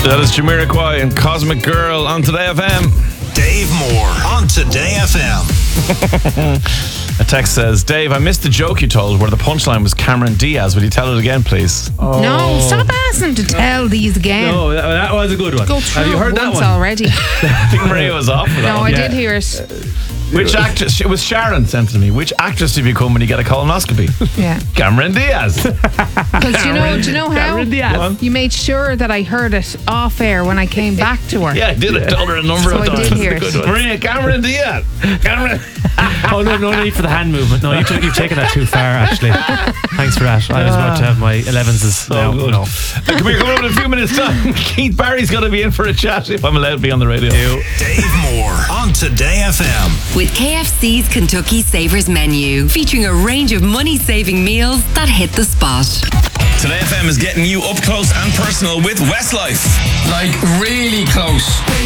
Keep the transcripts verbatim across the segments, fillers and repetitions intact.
That is Jamiroquai and Cosmic Girl on Today F M. Dave Moore on Today F M. A text says, Dave, I missed the joke you told where the punchline was Cameron Diaz. Will you tell it again, please? Oh. No, stop asking to tell these again. No, that, that was a good one. Go through Have you heard it that once one? already. I think Maria was off for that No, one. I Yeah. did hear it. Which actress? It was Sharon sent it to me. Which actress do you become when you get a colonoscopy? Yeah. Cameron Diaz. Because you know, do you know how? Cameron Diaz. You made sure that I heard it off air when I came back to her. Yeah, I did. I told her a number So of I times. did hear it. Maria, Cameron Diaz. Cameron. Oh, no, no need for the hand movement. No, you took, you've taken that too far, actually. Thanks for that. I was about to have my elevens. Oh, no, good. no. Uh, come here, coming up in a few minutes' time. Keith Barry's going to be in for a chat if I'm allowed to be on the radio. Dave Moore on Today F M. With K F C's Kentucky Savers menu, featuring a range of money-saving meals that hit the spot. Today F M is getting you up close and personal with Westlife. Like really close.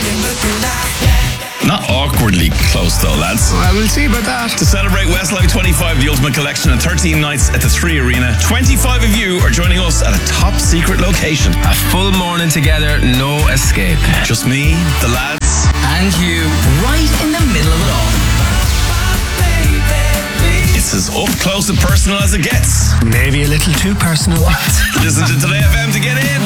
Not awkwardly close though, lads. I will see about that. To celebrate Westlife twenty-five, the ultimate collection of thirteen nights at the Three Arena, twenty-five of you are joining us at a top secret location. A full morning together, no escape. Just me, the lads, And you, right in the middle of it all. It's as up close and personal as it gets. Maybe a little too personal. Listen to Today F M to get in.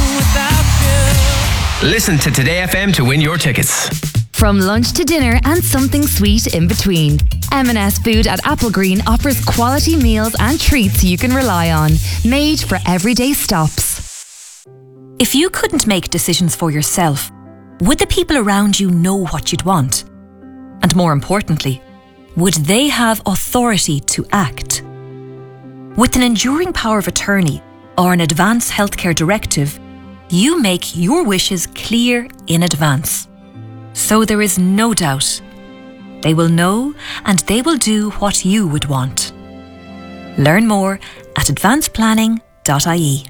Listen to Today F M to win your tickets. From lunch to dinner and something sweet in between, M and S Food at Applegreen offers quality meals and treats you can rely on, made for everyday stops. If you couldn't make decisions for yourself, would the people around you know what you'd want? And more importantly, would they have authority to act? With an enduring power of attorney or an advance healthcare directive, you make your wishes clear in advance. So there is no doubt. They will know and they will do what you would want. Learn more at advance planning dot I E.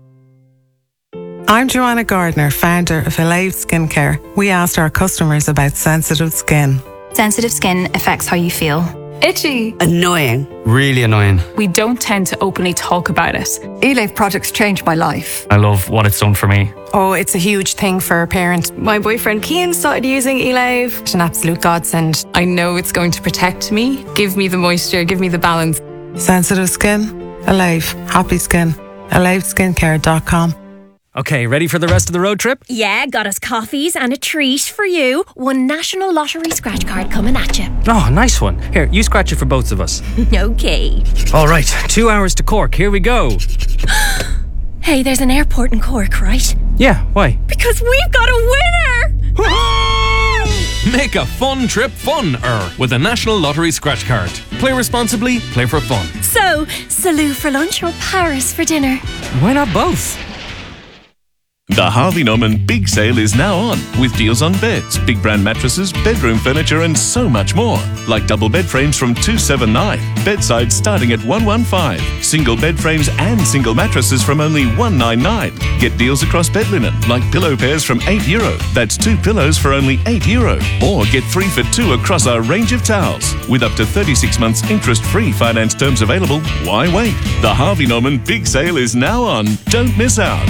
I'm Joanna Gardner, founder of Elave Skincare. We asked our customers about sensitive skin. Sensitive skin affects how you feel. Itchy. Annoying. Really annoying. We don't tend to openly talk about it. Elave products changed my life. I love what it's done for me. Oh, it's a huge thing for a parent. My boyfriend Cian started using Elave. It's an absolute godsend. I know it's going to protect me, give me the moisture, give me the balance. Sensitive skin, Elave. Happy skin, elave skincare dot com. Okay, ready for the rest of the road trip? Yeah, got us coffees and a treat for you. One National Lottery scratch card coming at you. Oh, nice one. Here, you scratch it for both of us. Okay. All right, two hours to Cork. Here we go. Hey, there's an airport in Cork, right? Yeah, why? Because we've got a winner! Make a fun trip fun-er with a National Lottery scratch card. Play responsibly, play for fun. So, Salou for lunch or Paris for dinner? Why not both? The Harvey Norman Big Sale is now on, with deals on beds, big brand mattresses, bedroom furniture and so much more. Like double bed frames from two seventy-nine, bedsides starting at one fifteen, single bed frames and single mattresses from only one ninety-nine. Get deals across bed linen, like pillow pairs from eight euro. That's two pillows for only eight euro. Or get three for two across our range of towels. With up to thirty-six months interest-free finance terms available, why wait? The Harvey Norman Big Sale is now on. Don't miss out.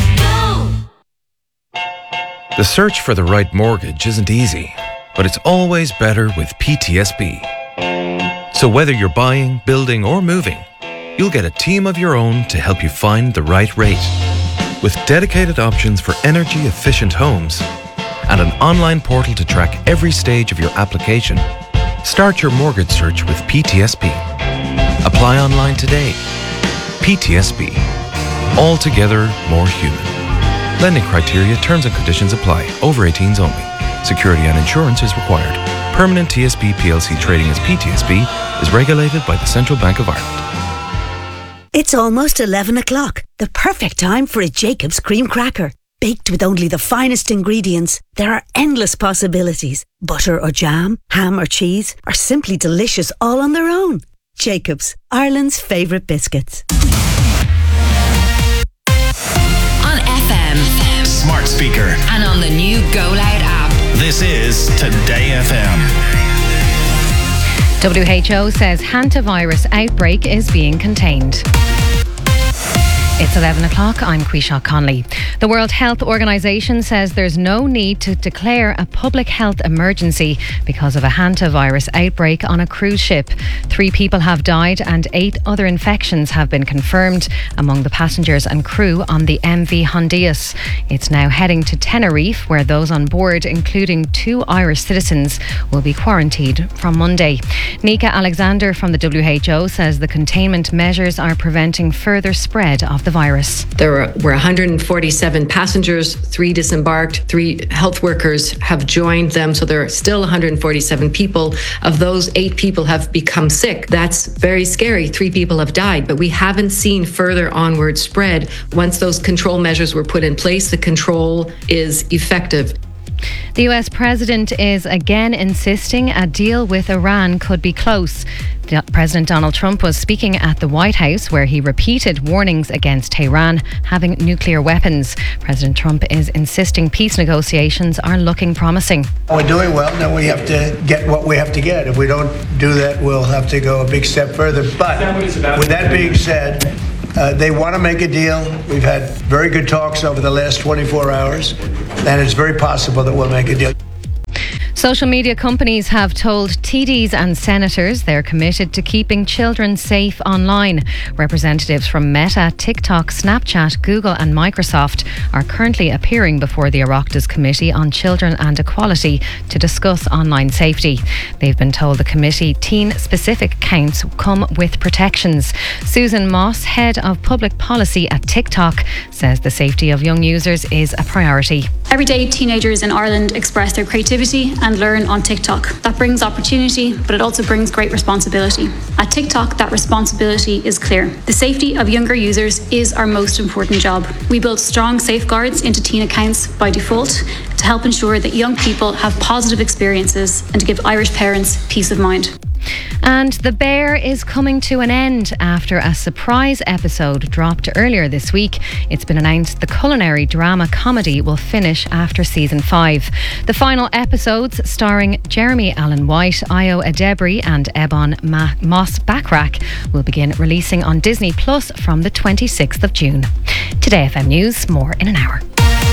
The search for the right mortgage isn't easy, but it's always better with P T S B. So whether you're buying, building, or moving, you'll get a team of your own to help you find the right rate. With dedicated options for energy-efficient homes and an online portal to track every stage of your application, start your mortgage search with P T S B. Apply online today. P T S B. Altogether more human. Lending criteria, terms and conditions apply. Over eighteens only. Security and insurance is required. Permanent T S B P L C trading as P T S B is regulated by the Central Bank of Ireland. It's almost eleven o'clock. The perfect time for a Jacob's cream cracker. Baked with only the finest ingredients, there are endless possibilities. Butter or jam, ham or cheese, or simply delicious all on their own. Jacob's, Ireland's favourite biscuits. Smart speaker. And on the new Go Loud app. This is Today F M. W H O says hantavirus outbreak is being contained. It's eleven o'clock. I'm Quisha Conley. The World Health Organization says there's no need to declare a public health emergency because of a hantavirus outbreak on a cruise ship. Three people have died and eight other infections have been confirmed among the passengers and crew on the M V Hondias. It's now heading to Tenerife, where those on board, including two Irish citizens, will be quarantined from Monday. Nika Alexander from the W H O says the containment measures are preventing further spread of the virus. There were one hundred forty-seven passengers, three disembarked, three health workers have joined them, so there are still one hundred forty-seven people. Of those, eight people have become sick. That's very scary. Three people have died, but we haven't seen further onward spread. Once those control measures were put in place, the control is effective. The U S president is again insisting a deal with Iran could be close. President Donald Trump was speaking at the White House, where he repeated warnings against Tehran having nuclear weapons. President Trump is insisting peace negotiations are looking promising. We're doing well. Now we have to get what we have to get. If we don't do that, we'll have to go a big step further. But with that being said, Uh, they want to make a deal. We've had very good talks over the last twenty-four hours, and it's very possible that we'll make a deal. Social media companies have told T Ds and senators they're committed to keeping children safe online. Representatives from Meta, TikTok, Snapchat, Google and Microsoft are currently appearing before the Oireachtas Committee on Children and Equality to discuss online safety. They've been told the committee teen-specific accounts come with protections. Susan Moss, Head of Public Policy at TikTok, says the safety of young users is a priority. Every day, teenagers in Ireland express their creativity and learn on TikTok. That brings opportunity, but it also brings great responsibility. At TikTok, that responsibility is clear. The safety of younger users is our most important job. We build strong safeguards into teen accounts by default to help ensure that young people have positive experiences and to give Irish parents peace of mind. And The Bear is coming to an end after a surprise episode dropped earlier this week. It's been announced the culinary drama comedy will finish after season five. The final episodes, starring Jeremy Allen White, Io Adebri and Ebon Ma- Moss Backrack, will begin releasing on Disney Plus from the twenty-sixth of June. Today F M News, more in an hour.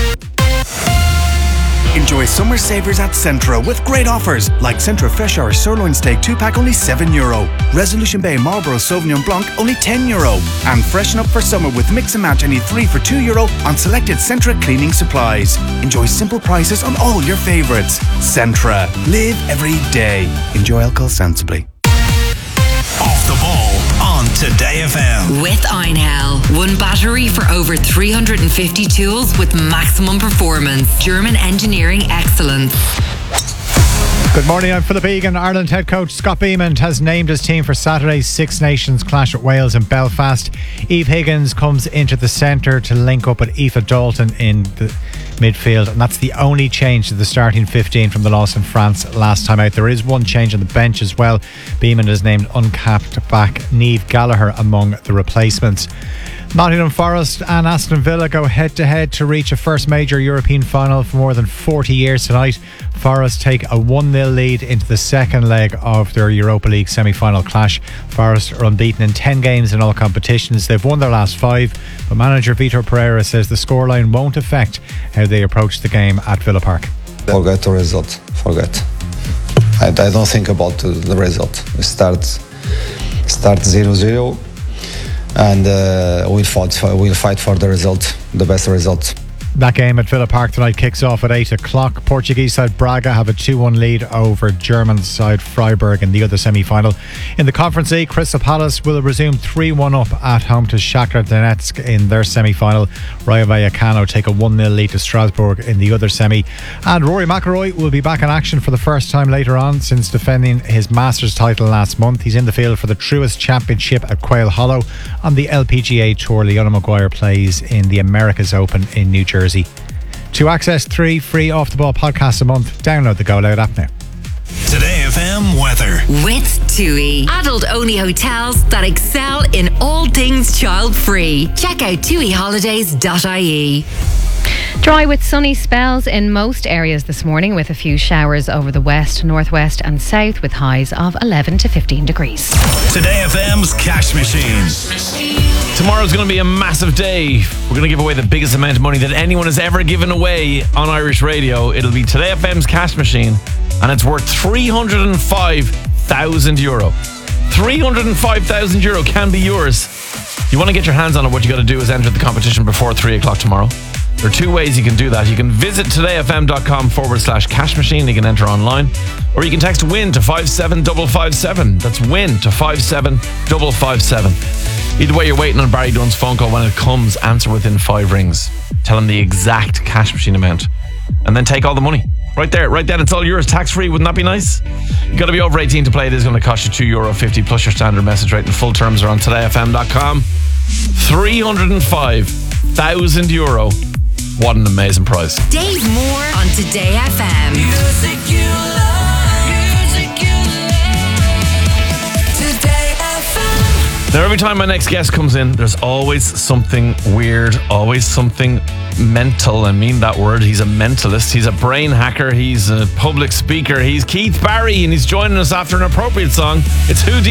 Enjoy summer savers at Centra with great offers like Centra Fresh Hour Sirloin Steak two pack only seven euro, Resolution Bay Marlborough Sauvignon Blanc only ten euro, and freshen up for summer with Mix and Match any three for two euro on selected Centra cleaning supplies. Enjoy simple prices on all your favourites. Centra. Live every day. Enjoy alcohol sensibly. Off the ball on Today F M. With Einhell. One battery for over three hundred fifty tools with maximum performance. German engineering excellence. Good morning, I'm Philip Egan. Ireland head coach Scott Beamond has named his team for Saturday's Six Nations clash with Wales in Belfast. Eve Higgins comes into the centre to link up with Aoife Dalton in the midfield, and that's the only change to the starting fifteen from the loss in France last time out. There is one change on the bench as well. Beamond has named uncapped back Niamh Gallagher among the replacements. Nottingham Forest and Aston Villa go head to head to reach a first major European final for more than forty years tonight. Forest take a one nil lead into the second leg of their Europa League semi-final clash. Forest are unbeaten in ten games in all competitions. They've won their last five, but manager Vitor Pereira says the scoreline won't affect how they approach the game at Villa Park. Forget the result. Forget. I, I don't think about the, the result. We start start zero zero. And uh, we'll fight for, we'll fight for the result, the best result. That game at Villa Park tonight kicks off at eight o'clock. Portuguese side Braga have a two one lead over German side Freiburg in the other semi-final. In the Conference League, Crystal Palace will resume three one up at home to Shakhtar Donetsk in their semi-final. Rayo Vallecano take a one nil lead to Strasbourg in the other semi. And Rory McIlroy will be back in action for the first time later on since defending his Masters title last month. He's in the field for the Truist Championship at Quail Hollow on the L P G A Tour. Leona Maguire plays in the Americas Open in New Jersey. To access three free Off the Ball podcasts a month, download the Go Loud app now. Today F M weather. With TUI. Adult-only hotels that excel in all things child-free. Check out tui holidays dot I E. Dry with sunny spells in most areas this morning, with a few showers over the west, northwest and south, with highs of eleven to fifteen degrees. Today F M's Cash Machine. Tomorrow's going to be a massive day. We're going to give away the biggest amount of money that anyone has ever given away on Irish radio. It'll be Today F M's cash machine, and it's worth three hundred five thousand euro. three hundred five thousand euro can be yours. If you want to get your hands on it, what you got to do is enter the competition before three o'clock tomorrow. There are two ways you can do that. You can visit todayfm.com forward slash cash machine. You can enter online, or you can text WIN to five seven five five seven. That's WIN to five seven five five seven. Either way, you're waiting on Barry Dunn's phone call. When it comes, answer within five rings. Tell him the exact cash machine amount, and then take all the money. Right there, right then, it's all yours, tax-free. Wouldn't that be nice? You've got to be over eighteen to play. It is going to cost you two euro fifty plus your standard message rate, and full terms are on today f m dot com. three hundred five thousand euro. What an amazing prize. Dave Moore on Today F M. Music you love, music you love. Today F M. Now, every time my next guest comes in, there's always something weird, always something mental. I mean that word. He's a mentalist. He's a brain hacker. He's a public speaker. He's Keith Barry, and he's joining us after an appropriate song. It's Who